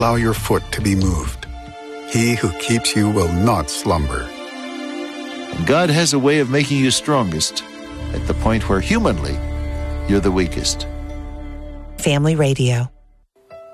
allow your foot to be moved. He who keeps you will not slumber. God has a way of making you strongest at the point where humanly you're the weakest. Family Radio.